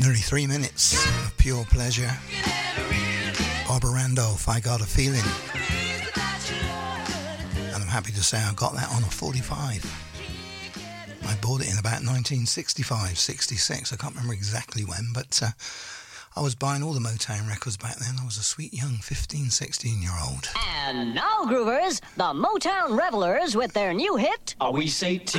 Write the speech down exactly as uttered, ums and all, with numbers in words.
Nearly three minutes of pure pleasure. Barbara Randolph, I Got a Feeling. And I'm happy to say I got that on a forty-five. I bought it in about nineteen sixty-five, sixty-six. I can't remember exactly when, but uh, I was buying all the Motown records back then. I was a sweet young fifteen, sixteen year old. And now, Groovers, the Motown Revelers with their new hit, Are We Say T?